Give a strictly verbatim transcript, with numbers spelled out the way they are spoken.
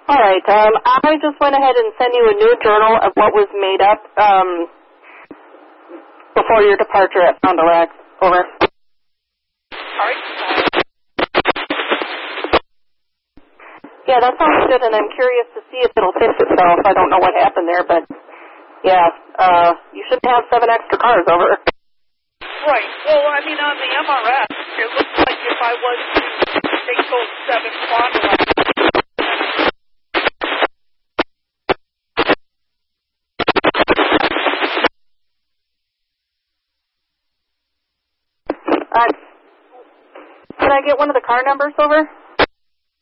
All right. Um, I just went ahead and sent you a new journal of what was made up um, before your departure at Fond du Lac. Over. All right. Yeah, that sounds good, and I'm curious to see if it'll fix itself. I don't know what happened there, but yeah, uh, you shouldn't have seven extra cars. Over. Right. Well, I mean, on the M R S, it looks like if I was to take those seven Fond du Lac. Uh, can I get one of the car numbers over?